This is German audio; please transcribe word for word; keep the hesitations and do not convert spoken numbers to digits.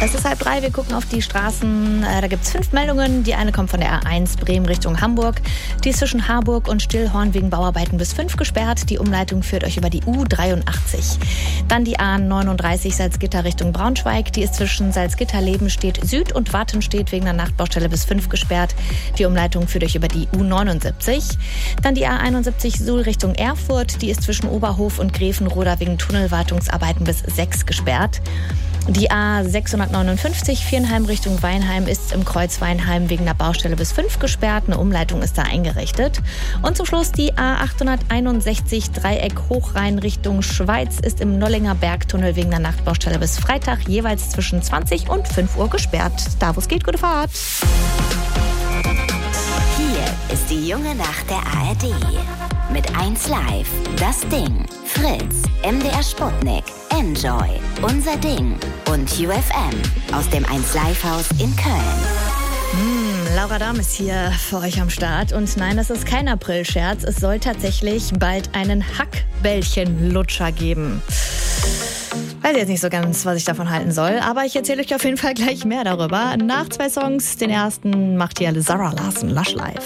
Es ist halb drei, wir gucken auf die Straßen. Da gibt es fünf Meldungen. Die eine kommt von der A eins Bremen Richtung Hamburg. Die ist zwischen Harburg und Stillhorn wegen Bauarbeiten bis fünf gesperrt. Die Umleitung führt euch über die U dreiundachtzig. Dann die A neununddreißig Salzgitter Richtung Braunschweig. Die ist zwischen Salzgitter-Lebenstedt Süd und Wattenstedt wegen der Nachtbaustelle bis fünf gesperrt. Die Umleitung führt euch über die U neunundsiebzig. Dann die A einundsiebzig Suhl Richtung Erfurt. Die ist zwischen Oberhof und Grevenroda wegen Tunnelwartungsarbeiten bis sechs gesperrt. Die A sechshundertneunundfünfzig Viernheim Richtung Weinheim ist im Kreuz Weinheim wegen der Baustelle bis fünf gesperrt. Eine Umleitung ist da eingerichtet. Und zum Schluss die A achthunderteinundsechzig Dreieck Hochrhein Richtung Schweiz ist im Nollinger Bergtunnel wegen der Nachtbaustelle bis Freitag jeweils zwischen zwanzig und fünf Uhr gesperrt. Da, wo es geht, gute Fahrt. Hier ist die junge Nacht der A R D. Mit eins Live, Das Ding, Fritz, M D R Sputnik, Enjoy, Unser Ding und U F M aus dem eins Live Haus in Köln. Hm, Laura Dahm ist hier für euch am Start. Und nein, das ist kein Aprilscherz. Es soll tatsächlich bald einen Hackbällchenlutscher geben. Weiß jetzt nicht so ganz, was ich davon halten soll, aber ich erzähle euch auf jeden Fall gleich mehr darüber. Nach zwei Songs, den ersten macht hier Sarah Larson, Lush Life.